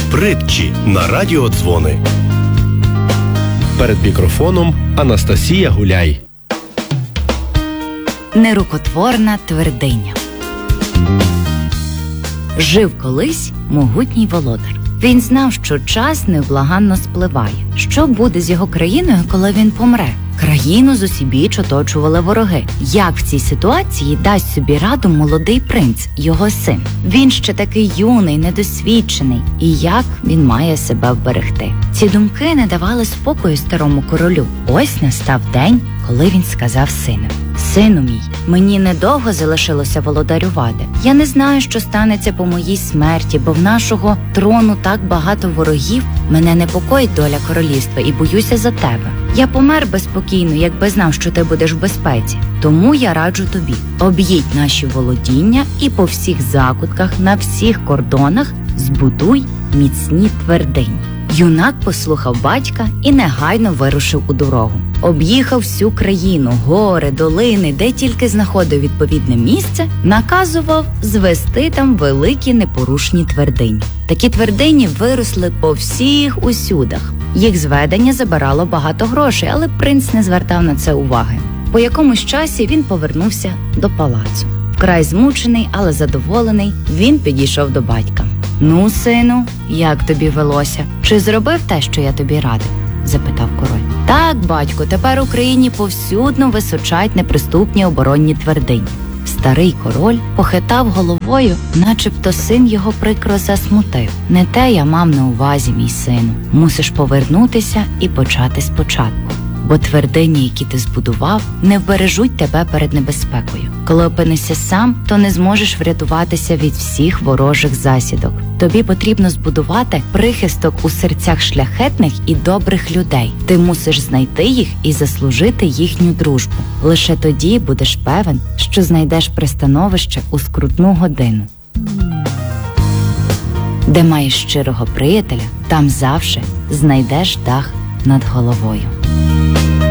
Притчі на радіодзвони. Перед мікрофоном Анастасія Гуляй. Нерукотворна твердиня. Жив колись могутній володар. Він знав, що час невблаганно спливає. Що буде з його країною, коли він помре? Країну зусібіч оточували вороги. Як в цій ситуації дасть собі раду молодий принц, його син? Він ще такий юний, недосвідчений. І як він має себе вберегти? Ці думки не давали спокою старому королю. Ось настав день, коли він сказав сину: «Сину мій, мені недовго залишилося володарювати. Я не знаю, що станеться по моїй смерті, бо в нашого трону так багато ворогів. Мене непокоїть доля королівства і боюся за тебе. Я помер би спокійно, якби знав, що ти будеш в безпеці. Тому я раджу тобі: об'їдь наші володіння і по всіх закутках, на всіх кордонах збудуй міцні твердині». Юнак послухав батька і негайно вирушив у дорогу. Об'їхав всю країну, гори, долини, де тільки знаходив відповідне місце, наказував звести там великі непорушні твердині. Такі твердині виросли по всіх усюдах. Їх зведення забирало багато грошей, але принц не звертав на це уваги. По якомусь часі він повернувся до палацу. Вкрай змучений, але задоволений, він підійшов до батька. «Ну, сину, як тобі велося? Чи зробив те, що я тобі радив?» – запитав король. «Так, батько, тепер у країні повсюдно височать неприступні оборонні твердині». Старий король похитав головою, начебто син його прикро засмутив. «Не те я мав на увазі, мій сину. Мусиш повернутися і почати спочатку. Бо твердині, які ти збудував, не вбережуть тебе перед небезпекою. Коли опинишся сам, то не зможеш врятуватися від всіх ворожих засідок. Тобі потрібно збудувати прихисток у серцях шляхетних і добрих людей. Ти мусиш знайти їх і заслужити їхню дружбу. Лише тоді будеш певен, що знайдеш пристановище у скрутну годину. Де маєш щирого приятеля, там завжди знайдеш дах над головою».